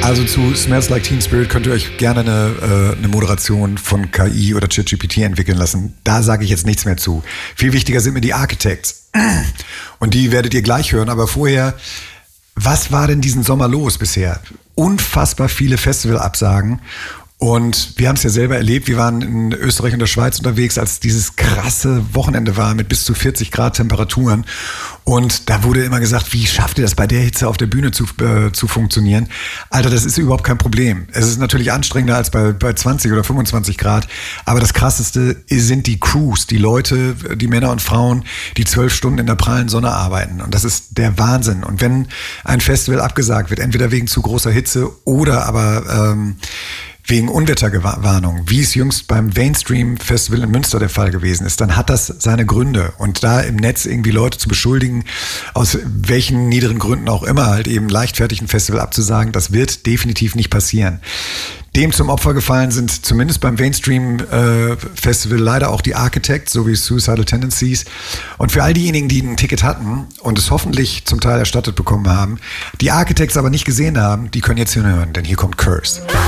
Also zu Smells Like Teen Spirit könnt ihr euch gerne eine Moderation von KI oder ChatGPT entwickeln lassen. Da sage ich jetzt nichts mehr zu. Viel wichtiger sind mir die Architects. Und die werdet ihr gleich hören. Aber vorher, was war denn diesen Sommer los bisher? Unfassbar viele Festivalabsagen. Und wir haben es ja selber erlebt, wir waren in Österreich und der Schweiz unterwegs, als dieses krasse Wochenende war mit bis zu 40 Grad Temperaturen. Und da wurde immer gesagt, wie schafft ihr das bei der Hitze auf der Bühne zu funktionieren? Alter, das ist überhaupt kein Problem. Es ist natürlich anstrengender als bei 20 oder 25 Grad. Aber das Krasseste sind die Crews, die Leute, die Männer und Frauen, die 12 Stunden in der prallen Sonne arbeiten. Und das ist der Wahnsinn. Und wenn ein Festival abgesagt wird, entweder wegen zu großer Hitze oder aber wegen Unwetterwarnung, wie es jüngst beim Mainstream Festival in Münster der Fall gewesen ist, dann hat das seine Gründe. Und da im Netz irgendwie Leute zu beschuldigen, aus welchen niederen Gründen auch immer, halt eben leichtfertig ein Festival abzusagen, das wird definitiv nicht passieren. Dem zum Opfer gefallen sind zumindest beim Mainstream-Festival leider auch die Architects sowie Suicidal Tendencies. Und für all diejenigen, die ein Ticket hatten und es hoffentlich zum Teil erstattet bekommen haben, die Architects aber nicht gesehen haben, die können jetzt hinhören, denn hier kommt Curse.